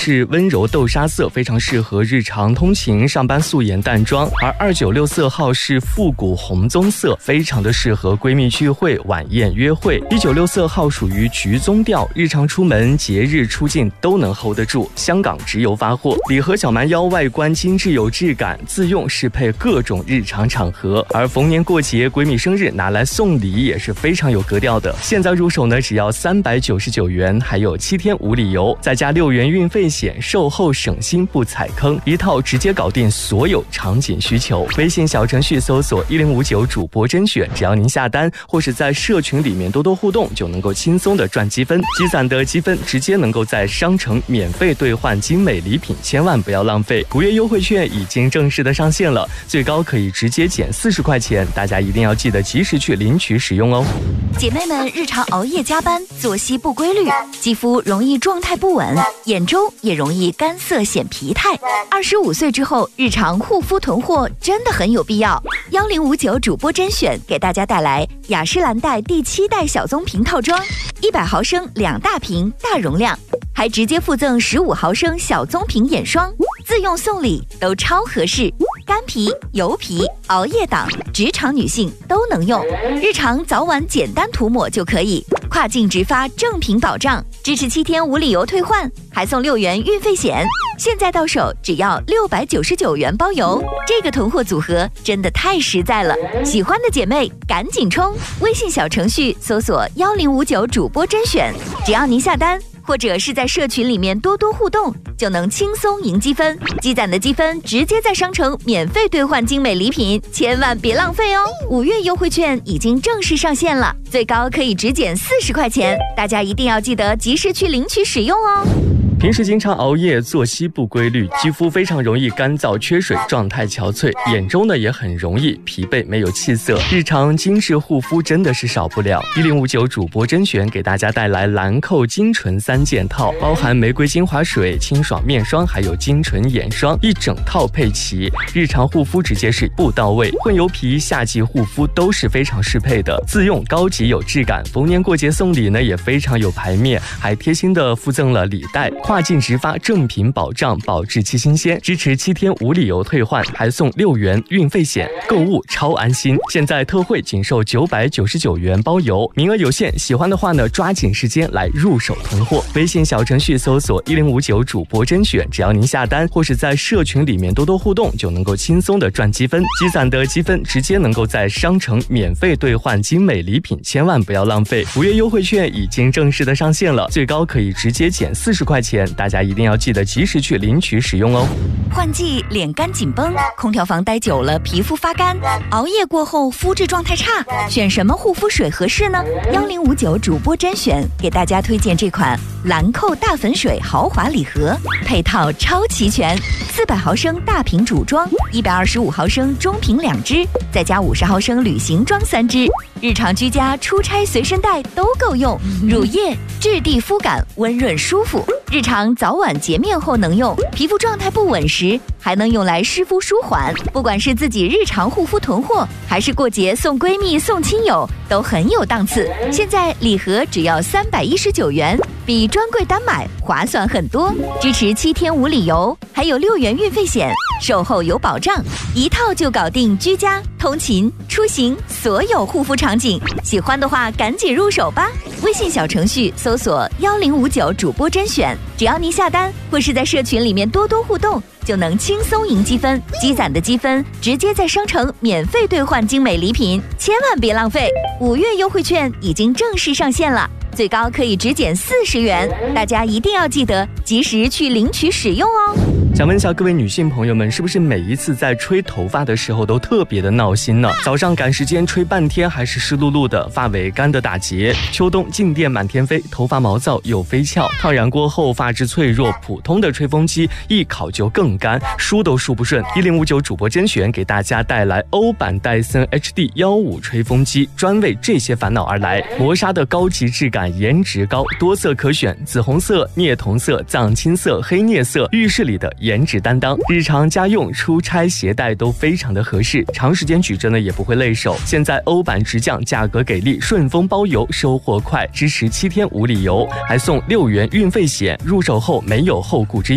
是温柔豆沙色，非常适合日常通勤、上班素颜淡妆；而296色号是复古红棕色，非常的适合闺蜜聚会、晚宴约会。196色号属于橘棕调，日常出门、节日出境都能 hold 得住。香港直邮发货。礼盒小蛮腰外观精致有质感，自用适配各种日常场合。而逢年过节、闺蜜生日拿来送礼也是非常有格调的。现在入手呢，只要399元，还有7天无理由，再加6元运费险，售后省心不踩坑，一套直接搞定所有场景需求。微信小程序搜索1059主播甄选，只要您下单或是在社群里面多多互动，就能够轻松的赚积分。积攒的积分直接能够在商城免费兑换精美礼品，千万不要浪费。5月优惠券已经正式的上线了，最高可以直接减40块钱，大家一定要记得及时去领取使用哦。 姐妹们日常熬夜加班，作息不规律，肌肤容易状态不稳，眼周也容易干涩显疲态。25岁之后，日常护肤囤货真的很有必要。1059主播甄选给大家带来雅诗兰黛第7代小棕瓶套装，100毫升2大瓶，大容量，还直接附赠15毫升小棕瓶眼霜，自用送礼都超合适。干皮、油皮、熬夜党、职场女性都能用，日常早晚简单涂抹就可以。跨境直发正品保障，支持7天无理由退换，还送6元运费险。现在到手只要699元包邮，这个囤货组合真的太实在了。喜欢的姐妹赶紧冲！微信小程序搜索1059主播甄选，只要您下单，或者是在社群里面多多互动，就能轻松赢积分。积攒的积分直接在商城免费兑换精美礼品，千万别浪费哦！5月优惠券已经正式上线了，最高可以直减40块钱，大家一定要记得及时去领取使用哦。 平时经常熬夜，作息不规律，肌肤非常容易干燥缺水，状态憔悴，眼周呢也很容易疲惫没有气色，日常精致护肤真的是少不了。1059主播甄选给大家带来兰蔻精纯3件套，包含玫瑰精华水、清爽面霜还有精纯眼霜，一整套配齐，日常护肤直接是不到位，混油皮、夏季护肤都是非常适配的，自用高级有质感，逢年过节送礼呢也非常有排面，还贴心的附赠了礼袋。跨境直发正品保障，保质期新鲜，支持7天无理由退换，还送6元运费险，购物超安心。现在特惠仅售999元包邮，名额有限，喜欢的话呢，抓紧时间来入手囤货。微信小程序搜索1059主播甄选，只要您下单或是在社群里面多多互动，就能够轻松的赚积分。积攒的积分直接能够在商城免费兑换精美礼品，千万不要浪费。5月优惠券已经正式的上线了，最高可以直接减40块钱，大家一定要记得及时去领取使用哦。 换季脸干紧绷，空调房待久了皮肤发干，熬夜过后肤质状态差，选什么护肤水合适呢？1059主播甄选给大家推荐这款兰蔻大粉水豪华礼盒，配套超齐全，400毫升大瓶主妆，125毫升中瓶2支，再加50毫升旅行装3支，日常居家、出差随身带都够用。乳液质地肤感温润舒服，日常早晚洁面后能用，皮肤状态不稳时还能用来湿敷舒缓。不管是自己日常护肤囤货，还是过节送闺蜜送亲友，都很有档次。现在礼盒只要319元，比专柜单买划算很多，支持7天无理由，还有6元运费险，售后有保障，一套就搞定居家、通勤、出行所有护肤场景。喜欢的话赶紧入手吧！微信小程序搜索1059主播甄选，只要您下单或是在社群里面多多互动，就能轻松赢积分。积攒的积分直接在商城免费兑换精美礼品，千万别浪费。5月优惠券已经正式上线了，最高可以直减40元，大家一定要记得及时去领取使用哦。 想问一下各位女性朋友们，是不是每一次在吹头发的时候都特别的闹心呢？早上赶时间吹半天还是湿漉漉的，发尾干的打结；秋冬静电满天飞，头发毛躁又飞翘；烫染过后发质脆弱，普通的吹风机一烤就更干，梳都梳不顺。1059主播甄选给大家带来欧版戴森 HD15吹风机，专为这些烦恼而来。磨砂的高级质感，颜值高，多色可选，紫红色、镍铜色、藏青色、黑镍色，浴室里的颜值担当，日常家用、出差携带都非常的合适，长时间举着呢也不会累手。现在欧版直降，价格给力，顺丰包邮，收货快，支持7天无理由，还送6元运费险，入手后没有后顾之忧。